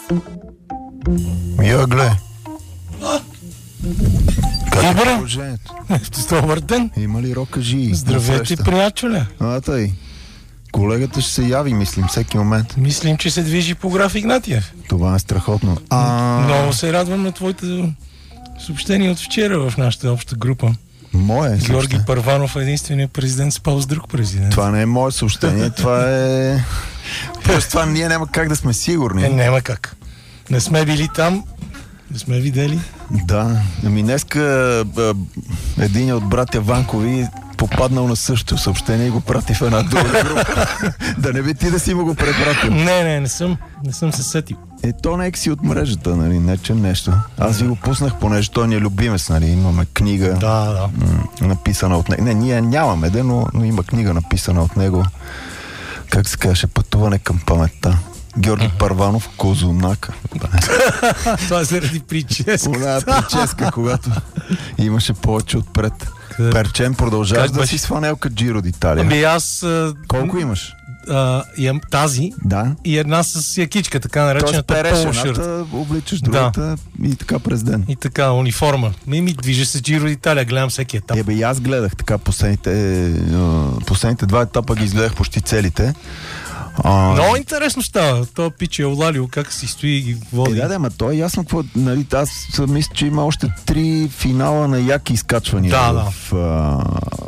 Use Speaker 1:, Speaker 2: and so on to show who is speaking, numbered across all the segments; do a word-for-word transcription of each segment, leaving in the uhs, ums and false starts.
Speaker 1: Я, гледай. Как е
Speaker 2: Добре.
Speaker 1: положението?
Speaker 2: Добър ден.
Speaker 1: Има ли рок, кажи?
Speaker 2: Здравейте, приятеле.
Speaker 1: А, тъй. Колегата ще се яви, мислим, всеки момент.
Speaker 2: Мислим, че се движи по граф Игнатиев.
Speaker 1: Това е страхотно. А...
Speaker 2: Много се радвам на твоите съобщения от вчера в нашата обща група.
Speaker 1: Мое
Speaker 2: Георги
Speaker 1: съобщение.
Speaker 2: Първанов е единственият президент, спал с друг президент.
Speaker 1: Това не е мое съобщение, това е... Просто това ние няма как да сме сигурни.
Speaker 2: Е, няма как. Не сме били там, не сме видели.
Speaker 1: Да, ами днеска а, един от братя Ванкови попаднал на същото съобщение и го прати в една друга група. Да не би ти да си му го препратил.
Speaker 2: Не, не, не съм. Не съм се сетил.
Speaker 1: Е, то не е си от мрежата, нали, не че нещо. Аз ви го пуснах, понеже той ни е любимец, нали, имаме книга
Speaker 2: Да, да.
Speaker 1: м- написана от него. Не, ние нямаме, де, но, но има книга написана от него. Как се каже, пътуване към паметта. Георги uh-huh. Първанов, Козунака.
Speaker 2: Това е заради прическа.
Speaker 1: Она прическа, когато имаше повече отпред. Перчен, продължаваш
Speaker 2: Как
Speaker 1: да
Speaker 2: беше?
Speaker 1: си с фанелка Джиро d'Италия.
Speaker 2: Ами аз... а,
Speaker 1: Колко имаш?
Speaker 2: а, имам тази
Speaker 1: Да.
Speaker 2: и една с якичка, така
Speaker 1: Тоест
Speaker 2: наречената
Speaker 1: переш
Speaker 2: полушърт.
Speaker 1: едната, обличаш другата и така през ден.
Speaker 2: И така, униформа. Ми ми движи се Джиро d'Италия, гледам всеки етап.
Speaker 1: Ебе, и аз гледах така последните, е, последните два етапа ги изгледах почти целите. А,
Speaker 2: Много интересно става. То пиче Олалио, как си стои и ги
Speaker 1: Е,
Speaker 2: води.
Speaker 1: да, да, ма то е ясно какво. Нали, аз съм мисля, че има още три финала на яки изкачвания
Speaker 2: Да, да.
Speaker 1: в а,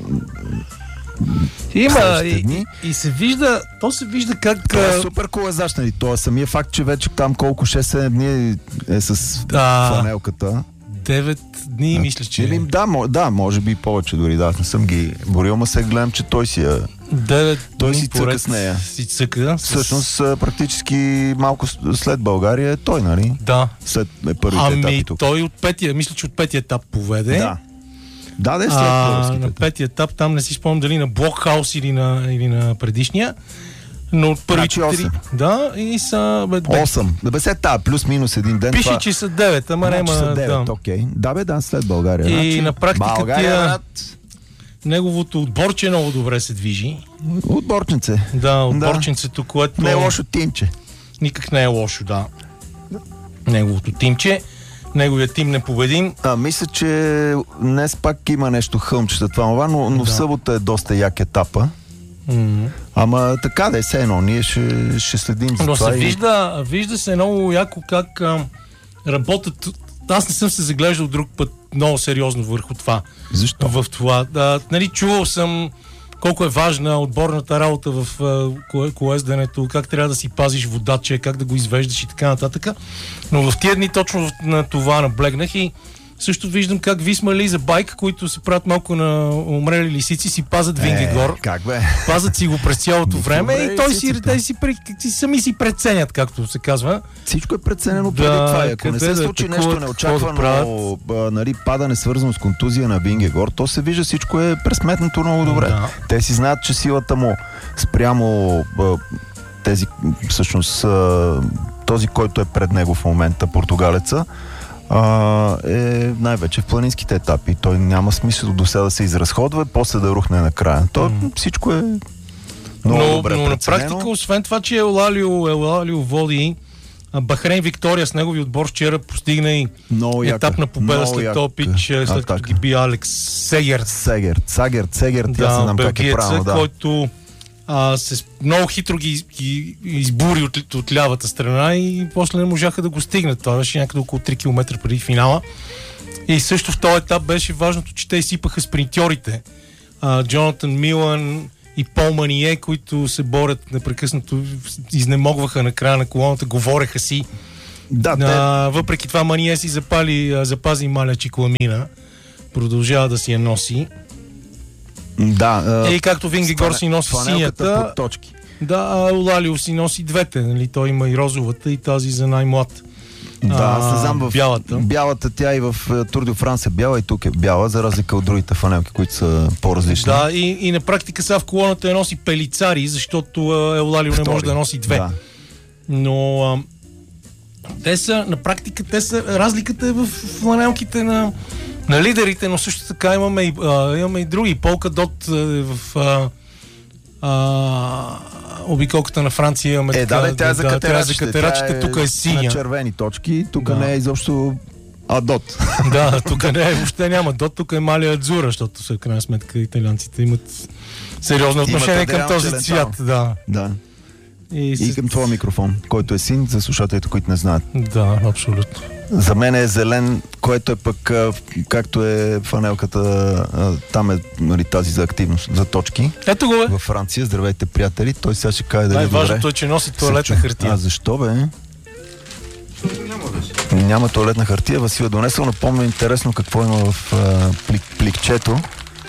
Speaker 2: Има
Speaker 1: следващите
Speaker 2: и,
Speaker 1: дни.
Speaker 2: и се вижда, то се вижда как...
Speaker 1: Това е
Speaker 2: а,
Speaker 1: супер колезач, нали? Това е самия факт, че вече там колко шест-седем дни е с
Speaker 2: Да.
Speaker 1: фанелката.
Speaker 2: девет дни, мисля, че...
Speaker 1: Или, да, мо, да, може би повече дори, да, аз не съм ги борил, ма се гледам, че той си е...
Speaker 2: девет
Speaker 1: Той
Speaker 2: дни
Speaker 1: си цъка
Speaker 2: поред
Speaker 1: с нея.
Speaker 2: Си цъка. С...
Speaker 1: Всъщност, а, практически малко с- след България е той, нали?
Speaker 2: Да.
Speaker 1: След е, първите
Speaker 2: Ами
Speaker 1: етапи тук.
Speaker 2: той от петия, мисля, че от петия етап поведе.
Speaker 1: Да. Да, да е след
Speaker 2: А,
Speaker 1: българските.
Speaker 2: на петия етап, там не си спомням дали на Блокхаус или на, или на предишния. Но от първите
Speaker 1: Значи
Speaker 2: три...
Speaker 1: осем.
Speaker 2: Да, и са... Бе, бе,
Speaker 1: осем. Да бе се та, плюс-минус един ден.
Speaker 2: пише,
Speaker 1: това...
Speaker 2: че са девет, ама
Speaker 1: Значи
Speaker 2: няма...
Speaker 1: са девет,
Speaker 2: Да.
Speaker 1: окей. Да бе, да, след България.
Speaker 2: И
Speaker 1: Значи,
Speaker 2: на практика
Speaker 1: България,
Speaker 2: тия-
Speaker 1: брат,
Speaker 2: Неговото отборче много добре се движи.
Speaker 1: отборченце.
Speaker 2: Да, отборченцето, което...
Speaker 1: Не е лошо тимче.
Speaker 2: Никак не е лошо, да. Неговото тимче. Неговият тим непобедим.
Speaker 1: А, мисля, че днес пак има нещо хълмчета това, това, но, но
Speaker 2: Да.
Speaker 1: в събота е доста як етапа.
Speaker 2: М.
Speaker 1: Ама така да е, все едно, ние ще, ще следим за
Speaker 2: Но
Speaker 1: това.
Speaker 2: се
Speaker 1: и-
Speaker 2: вижда, вижда се много яко как а, работят. Аз не съм се заглеждал друг път много сериозно върху това.
Speaker 1: Защо?
Speaker 2: В това. Да, нали, чувал съм колко е важна отборната работа в а, кое- колезденето, как трябва да си пазиш водача, как да го извеждаш и така нататък. Но в тия дни точно в- на това наблегнах и също виждам как Висма Лиза Байк, които се правят малко на умрели лисици, си пазят Вингегор.
Speaker 1: Е, как бе?
Speaker 2: Пазят си го през цялото
Speaker 1: Ми,
Speaker 2: време
Speaker 1: добре,
Speaker 2: и той си,
Speaker 1: лисиците.
Speaker 2: те си, при- си, сами си преценят, както се казва.
Speaker 1: Всичко е преценено
Speaker 2: Да,
Speaker 1: преди това. И ако не
Speaker 2: къде
Speaker 1: се
Speaker 2: да
Speaker 1: случи
Speaker 2: атакуват,
Speaker 1: нещо
Speaker 2: какво да
Speaker 1: неочаквано, а, нали, падане свързано с контузия на Вингегор, то се вижда всичко е пресметнато много добре.
Speaker 2: Да.
Speaker 1: Те си знаят, че силата му спрямо а, тези, всъщност а, този, който е пред него в момента, португалеца, а, е най-вече в планинските етапи. Той няма смисъл до сега да се изразходва, после да рухне накрая. То
Speaker 2: М.
Speaker 1: всичко е много
Speaker 2: но,
Speaker 1: добре
Speaker 2: но на
Speaker 1: преценено.
Speaker 2: практика, освен това, че Елалио, Елалио води а, Бахрейн Виктория с негови отбор вчера постигна и
Speaker 1: Много яка,
Speaker 2: етап на победа
Speaker 1: много
Speaker 2: след
Speaker 1: яка
Speaker 2: този пич, след като
Speaker 1: атака.
Speaker 2: ги би Алекс Сегер.
Speaker 1: Сегерт, Сегерт, Сегерт, аз не
Speaker 2: Да,
Speaker 1: знам как е
Speaker 2: белгиеца,
Speaker 1: правилно, да.
Speaker 2: който а, се, много хитро ги, ги избури от, от лявата страна и после не можаха да го стигнат. Това беше някъде около три километра преди финала. И също в този етап беше важното, че те изсипаха спринтьорите. А, Джонатан Милан и Пол Мание, които се борят непрекъснато, изнемогваха на края на колоната, говореха си.
Speaker 1: Да, те,
Speaker 2: А, въпреки това Мание си запали, а, запази маля чикламина. Продължава да си я носи.
Speaker 1: да.
Speaker 2: Е, и както Вингегор си носи
Speaker 1: фанелката
Speaker 2: синята,
Speaker 1: под точки.
Speaker 2: да, а Олалио си носи двете. Нали? Той има и розовата, и тази за най-млад.
Speaker 1: Да,
Speaker 2: А,
Speaker 1: аз не знам в
Speaker 2: бялата.
Speaker 1: бялата тя и в Тур де Франс е бяла и тук е бяла, за разлика от другите фанелки, които са по-различни.
Speaker 2: Да, и, и на практика сега в колоната я носи Пелицари, защото Елалио не може да носи две.
Speaker 1: Да.
Speaker 2: Но а, те са, на практика, те са, разликата е в фланелките на, на лидерите, но също така имаме и, а, имаме и други. Полка Дот е в а, а, обиколката на Франция имаме
Speaker 1: Е, да, бе, тя е за
Speaker 2: да,
Speaker 1: катерачите.
Speaker 2: катерачите, тук е синя.
Speaker 1: На червени точки, тук
Speaker 2: Да.
Speaker 1: не е изобщо Адот.
Speaker 2: Да, тук не е, въобще няма дот, тук е Малия Адзура, защото в крайна сметка италианците имат сериозно отношение към
Speaker 1: адеялно
Speaker 2: този
Speaker 1: челентано.
Speaker 2: цвят. Да.
Speaker 1: Да.
Speaker 2: И,
Speaker 1: И
Speaker 2: с...
Speaker 1: към твоя микрофон, който е син, за слушателите, които не знаят.
Speaker 2: Да, абсолютно.
Speaker 1: За мен е зелен, което е пък, а, както е фанелката, а, там е, нали, тази за активност, за точки.
Speaker 2: Ето го е.
Speaker 1: Във Франция, здравейте, приятели, той сега ще каже дали е добре.
Speaker 2: Най-важното е, че носи туалетна хартия.
Speaker 1: А защо, бе? Няма туалетна хартия. Васил е донесъл. Напомня интересно какво има в а, плик, пликчето.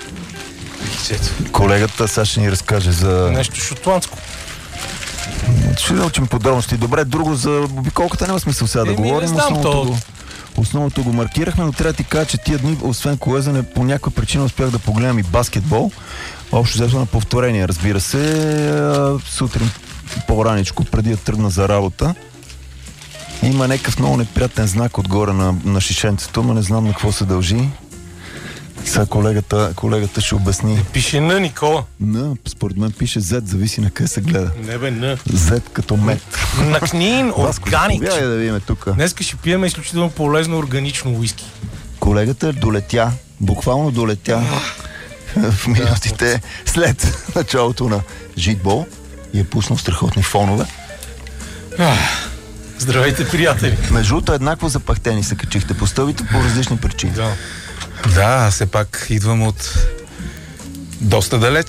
Speaker 1: Колегата сега ще ни разкаже за...
Speaker 2: Нещо шотландско.
Speaker 1: Ще да учим подробности. Добре, друго за обиколката няма смисъл сега да
Speaker 2: Еми, не
Speaker 1: говорим.
Speaker 2: знам,
Speaker 1: Основното,
Speaker 2: то-
Speaker 1: го, основното го маркирахме, но трябва да ти кажа, че тия дни, освен колезане, по някаква причина успях да погледам и баскетбол. Общо взето на повторение, разбира се. а, Сутрин по-раничко, преди да тръгна за работа. Има някакъв много неприятен знак отгоре на, на шишенцето, но не знам на какво се дължи. Сега колегата, колегата ще обясни.
Speaker 2: Пише на Никола.
Speaker 1: Н, според мен пише Z, зависи на къде се гледа.
Speaker 2: Не бе, на.
Speaker 1: Z като мед.
Speaker 2: На книн органик.
Speaker 1: Заповядай да видим тук.
Speaker 2: Днеска ще пием изключително полезно органично уиски.
Speaker 1: Колегата долетя, буквално долетя в минутите след началото на житбол и е пуснал страхотни фонове.
Speaker 2: Здравейте, приятели.
Speaker 1: Между другото, еднакво запахтени се качихте по стълбите по различни причини.
Speaker 2: Да.
Speaker 3: Да, аз все пак идвам от доста далеч.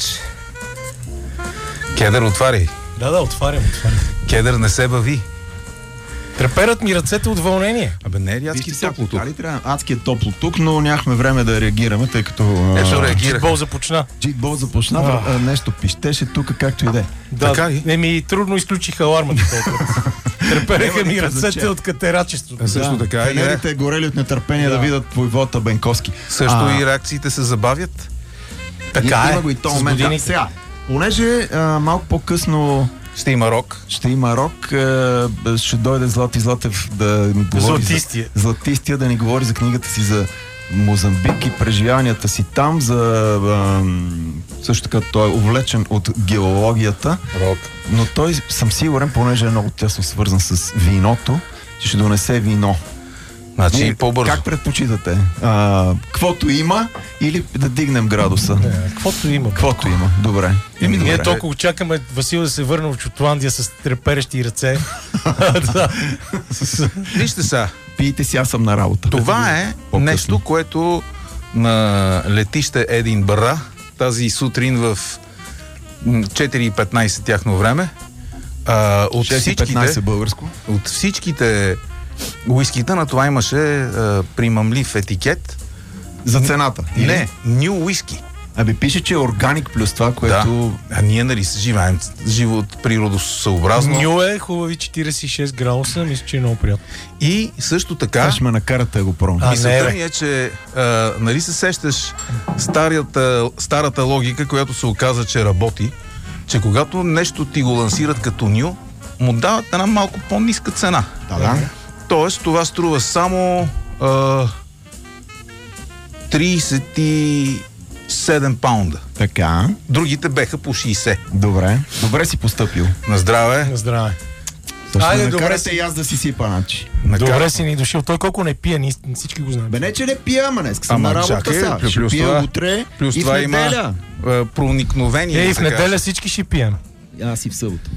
Speaker 3: Кедър, отваряй.
Speaker 2: Да, да, отварям, отварям.
Speaker 3: Кедър не се бави.
Speaker 2: Треперат ми ръцете от вълнение.
Speaker 3: Абе, не е ли адски топло тук?
Speaker 1: Али трябва адски е топло тук, но нямахме време да реагираме, тъй като
Speaker 3: Ето реагирах.
Speaker 2: Джитбол започна.
Speaker 1: джитбол започна, а, нещо пищеше тук, както и да е.
Speaker 2: Да,
Speaker 3: Така ли?
Speaker 2: Еми, трудно изключих алармата толкова. Трепереха
Speaker 1: Няма
Speaker 2: ми
Speaker 1: никакъв
Speaker 2: ръцете
Speaker 1: значение.
Speaker 2: от катерачеството.
Speaker 3: А също
Speaker 1: Да,
Speaker 3: така и е.
Speaker 1: фенерите горели от нетърпение да,
Speaker 2: Да.
Speaker 1: видят войвода Бенковски.
Speaker 3: Също
Speaker 1: А,
Speaker 3: и реакциите се забавят.
Speaker 2: Така
Speaker 1: има
Speaker 2: е.
Speaker 1: го и то
Speaker 2: с
Speaker 1: момент. Да,
Speaker 2: годините.
Speaker 1: сега, понеже а, малко по-късно
Speaker 3: Ще има рок.
Speaker 1: ще има рок, а, ще дойде Злати Златев да ни говори
Speaker 2: Златистия.
Speaker 1: за, Златистия да ни говори за книгата си за Мозамбик и преживяванията си там, за а, също така той е увлечен от геологията,
Speaker 3: Рок.
Speaker 1: но той съм сигурен, понеже е много тясно свързан с виното, че ще донесе вино.
Speaker 3: Значи
Speaker 1: Ние
Speaker 3: по-бързо.
Speaker 1: Как предпочитате? А, квото има или да дигнем градуса?
Speaker 2: Е, Каквото има.
Speaker 1: Квото има. Добре.
Speaker 2: Еми,
Speaker 1: Добре.
Speaker 2: ние толкова чакаме Васил да се върне от Шотландия с треперещи ръце. Да. С-
Speaker 3: Вижте сега.
Speaker 1: Пийте си, аз съм на работа.
Speaker 3: Това е
Speaker 1: По-късно.
Speaker 3: нещо, което на летище Единбъра тази сутрин в м, четири и петнайсет тяхно време а, от,
Speaker 1: шест и
Speaker 3: всичките,
Speaker 1: петнайсет българско.
Speaker 3: от всичките уискита на това имаше а, примамлив етикет.
Speaker 1: За цената. Или?
Speaker 3: Не, Ню уиски.
Speaker 1: Аби пише, че е органик плюс това, което...
Speaker 3: Да. А ние нали се живеем живот природосъобразно.
Speaker 2: Ню е хубави четирийсет и шест градуса, мисля, че е много приятно.
Speaker 3: И също така
Speaker 1: Сега ще ме накарате да го пробвам.
Speaker 2: А, не,
Speaker 3: мисълта
Speaker 2: бе.
Speaker 3: ми е, че а, нали се сещаш старата, старата логика, която се оказа, че работи, че когато нещо ти го лансират като ню, му дават една малко по-ниска цена.
Speaker 1: Да, да.
Speaker 3: Тоест, това струва само а, трийсет и седем паунда.
Speaker 1: Така.
Speaker 3: Другите беха по шейсет.
Speaker 1: Добре. Добре си постъпил.
Speaker 3: На здраве.
Speaker 2: На здраве.
Speaker 1: Айде,
Speaker 2: Айде,
Speaker 1: да
Speaker 2: добре
Speaker 1: накарате
Speaker 2: си.
Speaker 1: и аз да си сипа, значи.
Speaker 2: Добре си ни дошъл. Той колко не пие, ние всички го знаем.
Speaker 1: Бе, не, че не пия, ама днес съм
Speaker 3: Ама
Speaker 1: на работа
Speaker 3: чакай,
Speaker 1: сега.
Speaker 3: плюс
Speaker 1: Ще пия
Speaker 3: това-
Speaker 1: утре
Speaker 3: Плюс
Speaker 1: и
Speaker 3: това
Speaker 1: в неделя.
Speaker 3: има а, проникновение.
Speaker 2: Е, и
Speaker 3: да
Speaker 2: в
Speaker 3: се
Speaker 2: неделя
Speaker 3: каже.
Speaker 2: всички ще пием.
Speaker 1: Аз и в събота.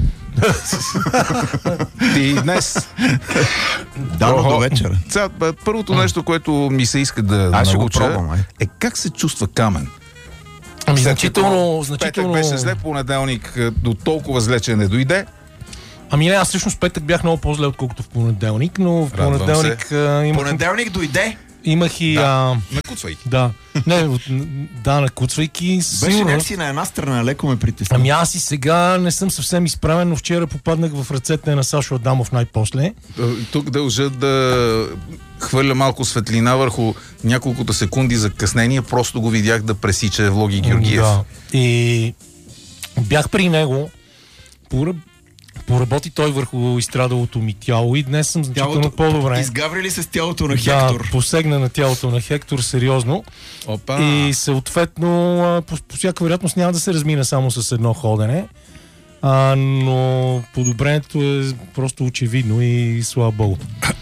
Speaker 3: Ти и днес.
Speaker 1: Да, но
Speaker 3: Охо.
Speaker 1: до вечера.
Speaker 3: Сега, бе, първото нещо, което ми се иска да
Speaker 1: Аз ще го
Speaker 3: науча,
Speaker 1: пробвам, ай.
Speaker 3: е как се чувства камен.
Speaker 2: Ами
Speaker 3: След
Speaker 2: значително,
Speaker 3: като
Speaker 2: значително...
Speaker 3: Петък беше зле, понеделник е, до толкова зле, че не дойде.
Speaker 2: Ами не, аз всъщност петък бях много по-зле, отколкото в понеделник, но в
Speaker 3: Радвам
Speaker 2: понеделник а, имах,
Speaker 1: Понеделник дойде.
Speaker 2: имах и...
Speaker 3: Да.
Speaker 2: А,
Speaker 3: Накуцвайки.
Speaker 2: да, не, от- да, накуцвайки
Speaker 1: Беше
Speaker 2: сигурно.
Speaker 1: някакси на една страна, леко ме притесни.
Speaker 2: Ами аз и сега не съм съвсем изправен, но вчера попаднах в ръцете на Сашо Адамов най-после.
Speaker 3: Е, Тук дължа да хвърля малко светлина върху няколкото секунди закъснение. Просто го видях да пресича Влоги Георгиев.
Speaker 2: Да. И бях при него, поръб... поработи той върху изстрадалото ми тяло и днес съм значително по-добре.
Speaker 1: Изгаври ли се с тялото на
Speaker 2: Да,
Speaker 1: Хектор?
Speaker 2: посегна на тялото на Хектор сериозно.
Speaker 3: Опа!
Speaker 2: И съответно, а, по, по всяка вероятност няма да се размина само с едно ходене. А, но подобрението е просто очевидно и слава богу.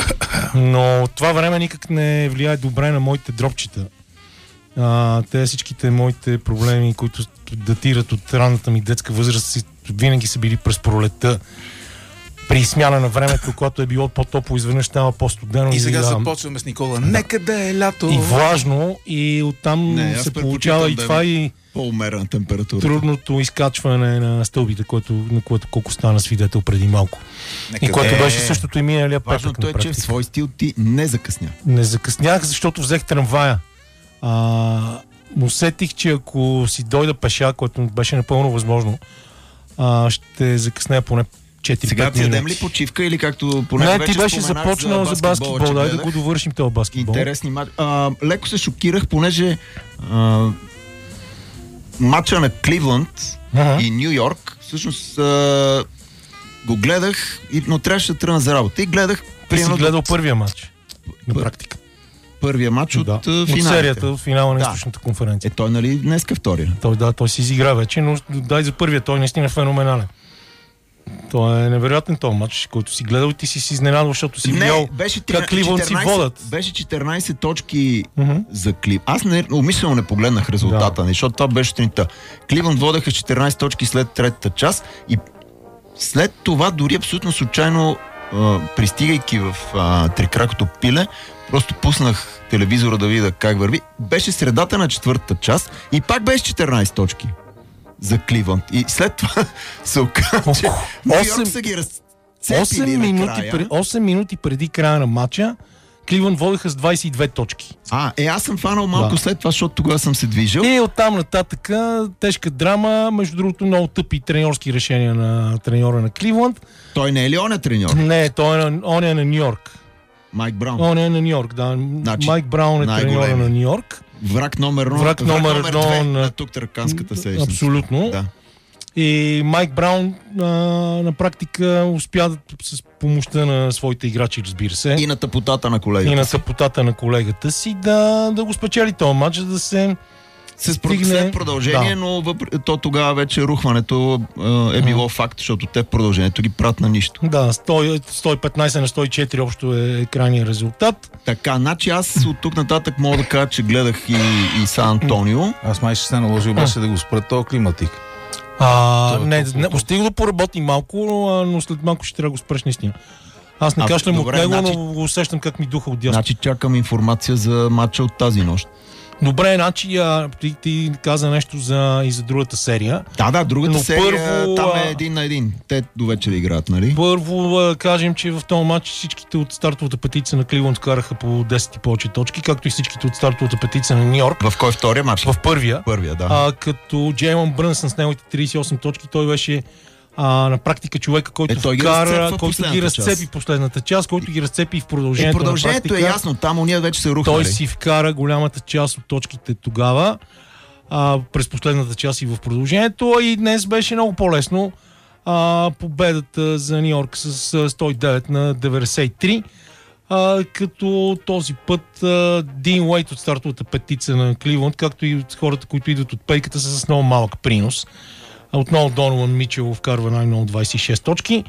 Speaker 2: Но това време никак не влияе добре на моите дропчета. А, те всичките моите проблеми, които датират от ранната ми детска възраст, винаги са били през пролетта. При смяна на времето, когато е било по-топло, изведнъж става по-студено.
Speaker 3: И сега
Speaker 2: и,
Speaker 3: започваме с Никола. Нека да е лято.
Speaker 2: И влажно, и оттам
Speaker 1: Не,
Speaker 2: се получава и
Speaker 1: да
Speaker 2: това и
Speaker 1: по-умерена температура.
Speaker 2: трудното изкачване на стълбите, което, на което колко стана свидетел преди малко.
Speaker 3: Нека
Speaker 2: И което
Speaker 1: е...
Speaker 2: беше същото и миналия петък.
Speaker 1: Важното е, че в свой стил ти не закъсня.
Speaker 2: Не закъснях, защото взех трамвая. А, усетих, че ако си дойда пеша, което беше напълно възможно, а, ще закъснея поне четири-пет минути.
Speaker 1: Сега ти ядем ли почивка или както поне
Speaker 2: Не,
Speaker 1: вече
Speaker 2: ти беше
Speaker 1: споменах
Speaker 2: започнал за баскетбол, дай да го довършим този баскетбол.
Speaker 1: Интересни матчи. Леко се шокирах, понеже а, матча на Кливланд
Speaker 2: Ага.
Speaker 1: и Ню Йорк, всъщност а, го гледах, и, но трябваше да тръгна за работа. И гледах
Speaker 2: Ти си
Speaker 1: примерно
Speaker 2: гледал първия матч. На
Speaker 1: Пър-
Speaker 2: практика.
Speaker 1: първия матч от,
Speaker 2: Да.
Speaker 1: а,
Speaker 2: От
Speaker 1: финалите.
Speaker 2: серията, от финала на
Speaker 1: Да.
Speaker 2: източната конференция.
Speaker 1: Е, той нали днеска втория.
Speaker 2: Той, да, той си изигра вече, но дай за първия, той наистина е феноменален. Той е невероятен този матч, който си гледал и ти си си изненадал, защото си видял
Speaker 1: беше
Speaker 2: как Кливланд си водят.
Speaker 1: Беше четиринайсет точки
Speaker 2: Мгм.
Speaker 1: за Клив. Аз не, умишлено не погледнах резултата,
Speaker 2: Да.
Speaker 1: защото това беше сутринта. Кливланд водеха с четиринайсет точки след третата част и след това дори абсолютно случайно, а, пристигайки в а, Трикракото пиле, просто пуснах телевизора да видя как върви. Беше средата на четвъртата част и пак беше четиринайсет точки за Кливланд. И след това се оказа, че Ню Йорк
Speaker 2: осем-
Speaker 1: са ги разцепили
Speaker 2: осем минути,
Speaker 1: накрая.
Speaker 2: пред, осем минути преди края на матча Кливланд водеха с двайсет и две точки.
Speaker 1: А, е, аз съм фанал малко
Speaker 2: Да.
Speaker 1: след това, защото тогава съм се движил.
Speaker 2: И оттам нататък тежка драма, между другото много тъпи треньорски решения на треньора на Кливланд.
Speaker 1: Той не е ли он е треньор?
Speaker 2: Не, той е на, он е на Нью Йорк.
Speaker 1: Майк Браун.
Speaker 2: Он е на Нью Йорк, да.
Speaker 1: Значи,
Speaker 2: Майк Браун е
Speaker 1: най-големият.
Speaker 2: треньора на Нью Йорк.
Speaker 1: Враг номер едно.
Speaker 2: Враг номер едно
Speaker 1: две
Speaker 2: на-
Speaker 1: на тук търканската седмица.
Speaker 2: Абсолютно.
Speaker 1: Да.
Speaker 2: И Майк Браун а, на практика успя да, с помощта на своите играчи, разбира се,
Speaker 1: И на тъпотата на колегата.
Speaker 2: и на съпотата на колегата си, да, да го спечели този матч, за да се...
Speaker 1: С
Speaker 2: стигне-
Speaker 1: след продължение,
Speaker 2: да.
Speaker 1: но въпр... то тогава вече рухването а, е било факт, защото те в продължението ги прат на нищо.
Speaker 2: Да, сто, сто и петнайсет на сто и четири общо е крайният резултат.
Speaker 1: Така, значи аз от тук нататък мога да кажа, че гледах и, и Сан Антонио.
Speaker 3: Аз май ще се наложи обаче да го спра този климатик.
Speaker 2: А,
Speaker 3: Това е
Speaker 2: не,
Speaker 3: толкова,
Speaker 2: не,
Speaker 3: толкова.
Speaker 2: стига да поработи малко, а, но след малко ще трябва да го спреш наистина. Аз не
Speaker 1: А,
Speaker 2: кашлям от
Speaker 1: добре,
Speaker 2: него,
Speaker 1: значи-
Speaker 2: но го усещам как ми духа от дясно.
Speaker 1: Значи чакам информация за матча от тази нощ.
Speaker 2: Добре, значи а, ти, ти каза нещо за, и за другата серия.
Speaker 1: Да, да, другата
Speaker 2: Но
Speaker 1: серия
Speaker 2: първо,
Speaker 1: там е
Speaker 2: а,
Speaker 1: един на един. Те до вечера играят, нали?
Speaker 2: Първо а, кажем, че в този матч всичките от стартовата петица на Кливланд караха по десет и повече точки, както и всичките от стартовата петица на Ню Йорк
Speaker 1: В кой втория матч?
Speaker 2: в първия.
Speaker 1: Първия, да.
Speaker 2: А, като Джейлън Брънсън с неговите трийсет и осем точки, той беше а, на практика човека, който
Speaker 1: Е, той ги
Speaker 2: вкара,
Speaker 1: разцепва
Speaker 2: който ги
Speaker 1: последната
Speaker 2: разцепи
Speaker 1: част.
Speaker 2: последната част, който ги разцепи в
Speaker 1: Е,
Speaker 2: продължението,
Speaker 1: продължението
Speaker 2: на
Speaker 1: е
Speaker 2: практика.
Speaker 1: ясно, там уния вече се рухнали.
Speaker 2: Той си вкара голямата част от точките тогава, а, през последната част и в продължението, и днес беше много по-лесно. А, победата за Ню Йорк с а, сто и девет на деветдесет и три, а, като този път а, Дин Уейт от стартовата петица на Кливланд, както и от хората, които идват от пейката, са с много малък принос. А отново Донован Мичел вкарва най-много двайсет и шест точки.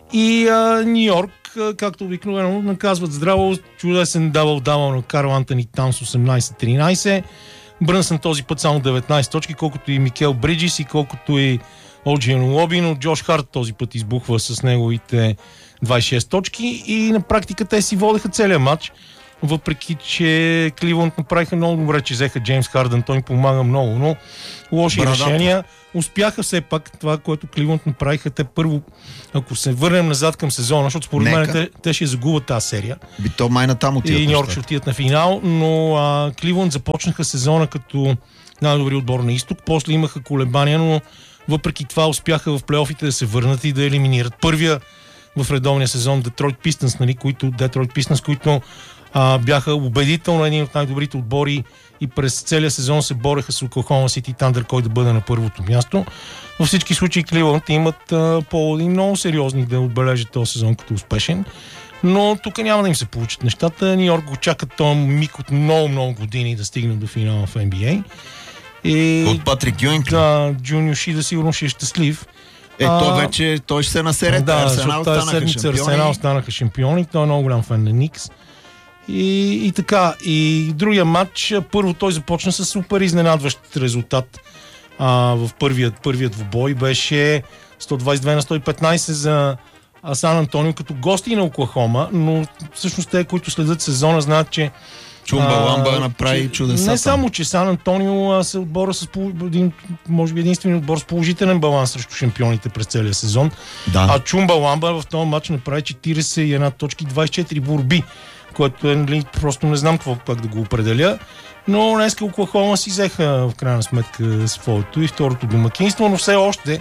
Speaker 2: И а, Ню Йорк, а, както обикновено, наказват здраво. Чудесен дабъл-дабъл на Карл Антони Таунс осемнайсет тринайсет. Брънсън този път само деветнайсет точки, колкото и Микел Бриджис и колкото и Оджи Ануоби, но Джош Харт този път избухва с неговите двайсет и шест точки и на практика те си водеха целия матч, въпреки че Кливланд направиха много добре, че взеха Джеймс Хардън, той им помага много, но лоши
Speaker 1: Брадата.
Speaker 2: решения. Успяха все пак това, което Кливланд направиха. Те първо, ако се върнем назад към сезона, защото според мен
Speaker 1: Нека.
Speaker 2: те, те ще загубят тази серия.
Speaker 1: Би то май натам отиват.
Speaker 2: И Ню Йорк ще
Speaker 1: нещата.
Speaker 2: отидат на финал, но а, Кливланд започнаха сезона като най-добри отбор на изток, после имаха колебания, но въпреки това успяха в плейофите да се върнат и да елиминират първия в редовния сезон Детройт Пистънс, нали, които, Детройт Пистънс, които а, бяха убедително един от най-добрите отбори и през целия сезон се бореха с Оклахома Сити Тандър, кой да бъде на първото място. Във всички случаи Кливланд имат а, поводи много сериозни да отбележат този сезон като успешен. Но тук няма да им се получат нещата. Ню Йорк го чакат този миг от много-много години да стигне до финала в Н Б А. И
Speaker 1: От Патрик Юинг.
Speaker 2: да, Джуниор Шида сигурно ще е щастлив.
Speaker 1: Е, то вече, той ще се насерете.
Speaker 2: Да,
Speaker 1: Арсенал
Speaker 2: тази
Speaker 1: станаха
Speaker 2: седмица
Speaker 1: шампиони.
Speaker 2: Арсенал станаха шампиони. Той е много голям фен на Никс. И, и така, и другия матч, първо той започна с супер изненадващ резултат. А, в първият, първият двубой беше сто двадесет и две на сто и петнадесет за Сан Антонио като гости на Оклахома, но всъщност те, които следят сезона, знаят, че
Speaker 1: Чумба Ламба направи чудеса.
Speaker 2: Не само, че Сан Антонио се отбора с един, може би единствен отбор с положителен баланс срещу шампионите през целия сезон.
Speaker 1: Да.
Speaker 2: А Чумба Ламба в този матч направи четиридесет и една точки, двадесет и четири борби, което е, просто не знам какво пак да го определя. Но днеска Оклахома си взеха в крайна сметка своето и второто домакинство, но все още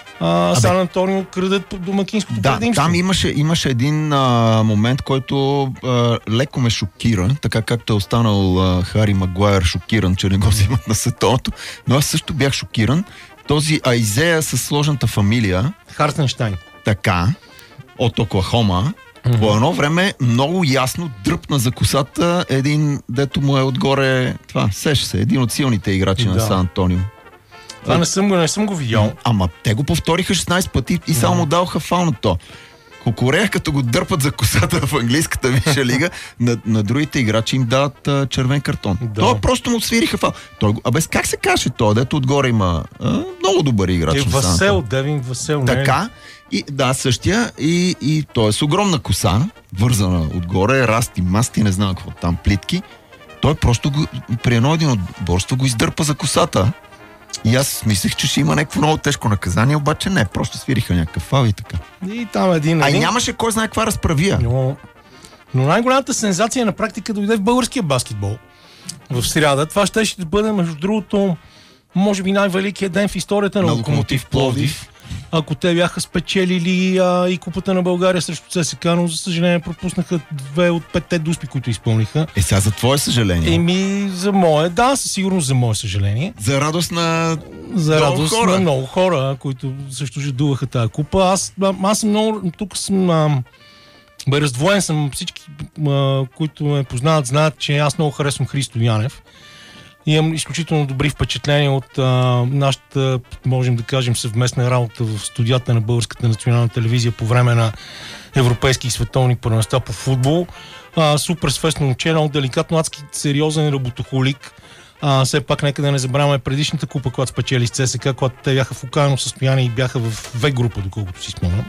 Speaker 2: а, Сан Антонио крадат по домакинското
Speaker 1: да,
Speaker 2: предимство.
Speaker 1: Там имаше, имаше един а, момент, който а, леко ме шокира, така както е останал а, Хари Магуайер шокиран, че не го взимат на световното, но аз също бях шокиран. Този Айзея с сложната фамилия,
Speaker 2: Хартенщайн.
Speaker 1: така, от Оклахома, mm-hmm. по едно време много ясно дръпна за косата един, дето му е отгоре, това, сеш се, един от силните играчи да. на Сан Антонио.
Speaker 2: Това не съм, не съм го видял.
Speaker 1: Ама те го повториха шестнадесет пъти и само му даваха фаул на то. Кокорея, като го дърпат за косата в английската висша лига, на, на другите играчи им дават а, червен картон. Да. Той просто му свириха фаул. Той, абе, как се каже той, дето отгоре има а, много добър играч.
Speaker 2: Е, Васел, Девин Васел.
Speaker 1: Така, и, да, същия, и, и той е с огромна коса, вързана отгоре, расти, масти, не знам какво там, плитки. Той просто го, при едно един отборство го издърпа за косата. И аз мислех, че ще има някакво много тежко наказание, обаче не, просто свириха някакъв фал и така.
Speaker 2: И там един...
Speaker 1: А
Speaker 2: един...
Speaker 1: нямаше кой знае каква разправия.
Speaker 2: Но, но най-голямата сензация на практика дойде в българския баскетбол. В сряда. Това ще ще бъде, между другото, може би най-великият ден в историята на, на Локомотив Пловдив. Ако те бяха спечелили а, и купата на България срещу ЦСКА, но за съжаление пропуснаха две от петте дуспи, които изпълниха.
Speaker 1: Е, сега за твое съжаление.
Speaker 2: Еми, за мое, да, със сигурност за мое съжаление.
Speaker 1: За радост на
Speaker 2: За
Speaker 1: много
Speaker 2: радост
Speaker 1: хора.
Speaker 2: на много хора, които също жадуваха тази купа. Аз, аз съм много, тук съм а, бе, раздвоен съм. Всички, а, които ме познават, знаят, че аз много харесвам Христо Янев. Имам изключително добри впечатления от а, нашата, можем да кажем, съвместна работа в студията на Българската национална телевизия по време на европейски и световни първенства по футбол. А, супер свестно момче, много деликатно, адски сериозен работохолик. А, все пак нека да не забравяме предишната купа, която спечели с ЦСКА, когато те бяха в окаяно състояние и бяха в В група, доколкото си спомням.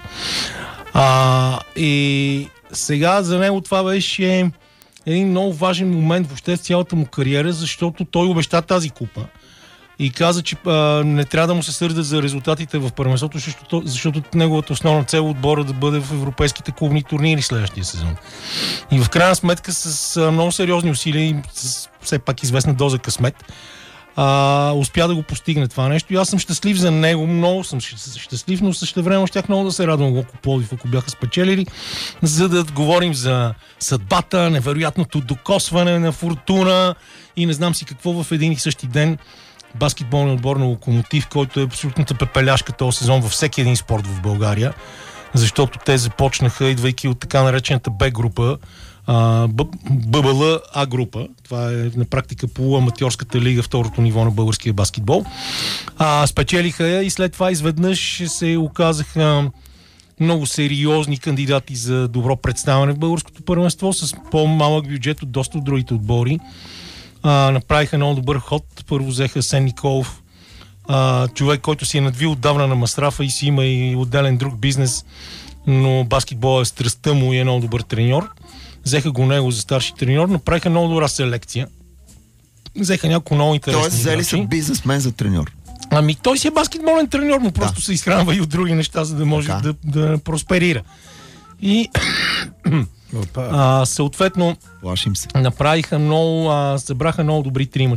Speaker 2: А, и сега за него това беше един много важен момент въобще в цялата му кариера, защото той обеща тази купа и каза, че а, не трябва да му се сърдят за резултатите в първенството, защото, защото неговата основна цел отбора да бъде в европейските клубни турнири следващия сезон. И в крайна сметка с а, много сериозни усилия и с все пак известна доза късмет а, успя да го постигне това нещо. И аз съм щастлив за него, много съм щастлив, но същевременно щях много да се радвам Локо Пловдив, ако бяха спечелили, за да говорим за съдбата, невероятното докосване на фортуна и не знам си какво в един и същи ден баскетболния отбор на Локомотив, който е абсолютната пепеляшка този сезон във всеки един спорт в България, защото те започнаха, идвайки от така наречената Б група, ББЛ А група. Това е на практика полуаматьорската лига, второто ниво на българския баскетбол. А, спечелиха я и след това изведнъж се оказаха много сериозни кандидати за добро представяне в българското първенство с по-малък бюджет от доста от другите отбори. А, направиха много добър ход. Първо взеха Сен Николов, а, човек, който си е надвил отдавна на Мастрафа и си има и отделен друг бизнес, но баскетбол е страстта му и е много добър треньор. Взеха го него за старши треньор, направиха много добра селекция. Взеха няколко много интересни
Speaker 1: играчи. Тоест взели са бизнесмен за треньор.
Speaker 2: Ами той си е баскетболен треньор, но просто да. се изхранва и от други неща, за да може да, да просперира. И а, съответно
Speaker 1: Плашим се.
Speaker 2: направиха много, а, събраха много добри трима